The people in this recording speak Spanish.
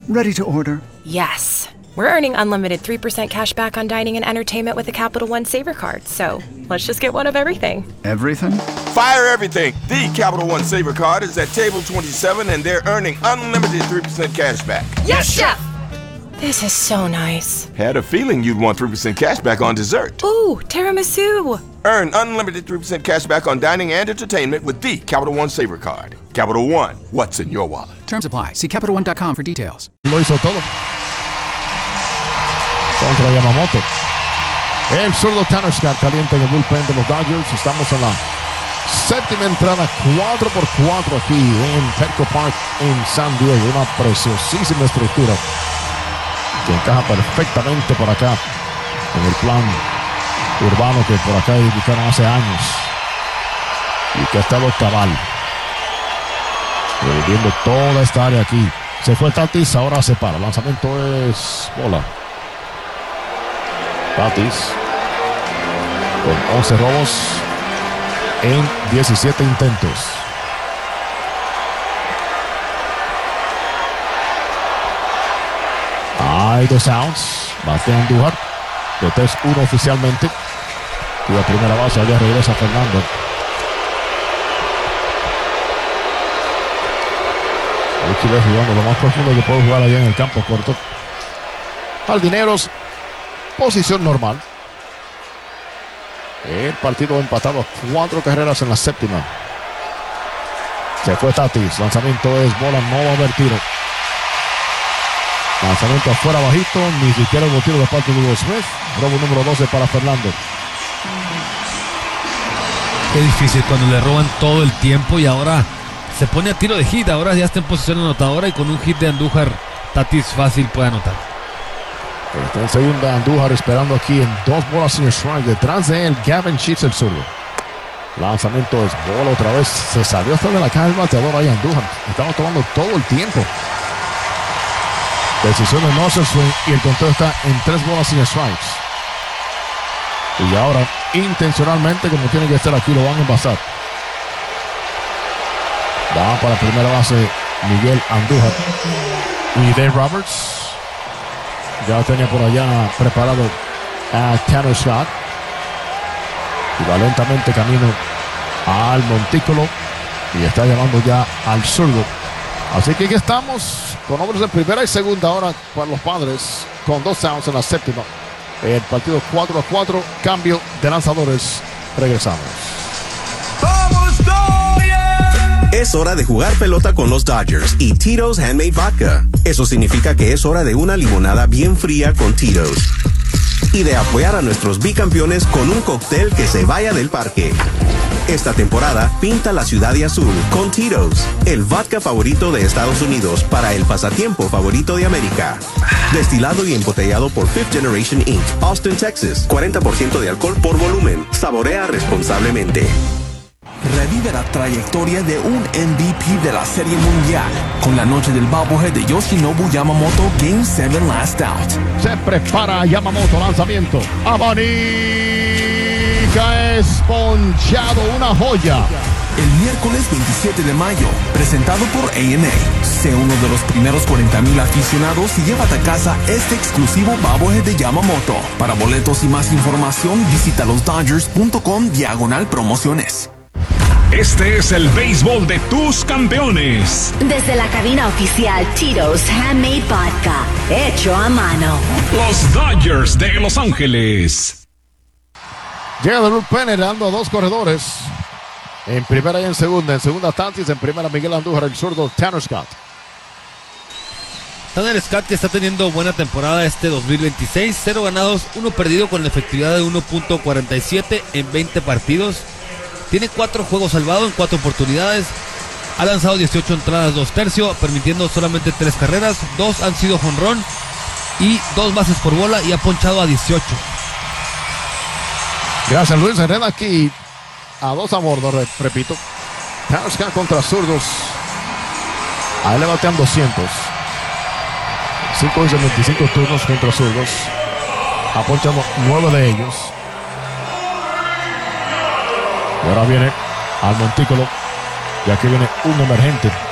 Ready to order. Yes. We're earning unlimited 3% cash back on dining and entertainment with a Capital One Savor card, so let's just get one of everything. Everything? Fire everything! The Capital One Savor card is at table 27 and they're earning unlimited 3% cash back. Yes, Chef! This is so nice. Had a feeling you'd want 3% cash back on dessert. Ooh, tiramisu! Earn unlimited 3% cash back on dining and entertainment with the Capital One Savor card. Capital One, what's in your wallet? Terms apply. See CapitalOne.com for details. Lo hizo todo. Contra Yamamoto. El zurdo Tanner Scott caliente en el bullpen de los Dodgers. Estamos en la séptima entrada, 4-4 aquí en Petco Park en San Diego. Una preciosísima estructura que encaja perfectamente por acá en el plan urbano que por acá edificaron hace años y que ha estado cabal, viendo toda esta área aquí. Se fue Tatis, ahora se para. El lanzamiento es bola. Tatis con 11 robos en 17 intentos. Hay dos outs. Bate Andújar. De 3-1 oficialmente. Y la primera base allá regresa Fernando. Aquí va jugando lo más profundo que puede jugar allá en el campo corto. Jardineros, posición normal. El partido empatado a 4 carreras en la séptima. Se fue Tatis. Lanzamiento es bola, no va a haber tiro. Lanzamiento afuera bajito, ni siquiera hubo tiro de parte de Will Smith. Robo número 12 para Fernando. Qué difícil cuando le roban todo el tiempo y ahora se pone a tiro de hit. Ahora ya está en posición anotadora y con un hit de Andújar, Tatis fácil puede anotar. Está en segunda Andújar esperando aquí en 2 bolas sin strike. Detrás de él, Gavin Sheets, el zurdo. Lanzamiento es bola otra vez. Se salió hasta de la caja el bateador ahí Andújar. Estamos tomando todo el tiempo. Decisión de no hacer swing y el conteo está en 3 bolas sin strikes. Y ahora, intencionalmente, como tiene que ser aquí, lo van a envasar. Va para primera base Miguel Andújar. Y Dave Roberts ya tenía por allá preparado a Tanner Scott. Y va lentamente camino al montículo. Y está llamando ya al zurdo. Así que aquí estamos con hombres de primera y segunda ahora para los Padres, con 2 outs en la séptima. El partido 4-4, cambio de lanzadores. Regresamos. ¡Vamos, Dodgers! Es hora de jugar pelota con los Dodgers y Tito's Handmade Vodka. Eso significa que es hora de una limonada bien fría con Tito's. Y de apoyar a nuestros bicampeones con un cóctel que se vaya del parque. Esta temporada, pinta la ciudad de azul con Tito's, el vodka favorito de Estados Unidos para el pasatiempo favorito de América. Destilado y embotellado por Fifth Generation Inc., Austin, Texas. 40% de alcohol por volumen. Saborea responsablemente. Revive la trayectoria de un MVP de la Serie Mundial con la noche del bobblehead de Yoshinobu Yamamoto Game 7 Last Out. Se prepara Yamamoto, lanzamiento. Es ponchado, una joya. El miércoles 27 de mayo, presentado por A&A. Sé uno de los primeros 40,000 aficionados y llévate a casa este exclusivo bobblehead de Yamamoto. Para boletos y más información, visita losdodgers.com/promociones. Este es el béisbol de tus campeones. Desde la cabina oficial Tito's Handmade Vodka, hecho a mano. Los Dodgers de Los Ángeles. Llega de bullpen dando a 2 corredores. En primera y en segunda. En segunda Tatis, en primera Miguel Andújar, el zurdo Tanner Scott. Tanner Scott, que está teniendo buena temporada este 2026. 0 ganados, 1 perdido con la efectividad de 1.47 en 20 partidos. Tiene 4 juegos salvados en 4 oportunidades. Ha lanzado 18 entradas, 2 tercios, permitiendo solamente 3 carreras. 2 han sido jonrón y 2 bases por bola y ha ponchado a 18. Gracias, Luis Herrera, aquí a 2 a bordo, repito. Tanner Scott contra zurdos. A él le batean 200. 5 de 25 turnos contra zurdos. Ha ponchado 9 de ellos. Y ahora viene al montículo. Y aquí viene un emergente.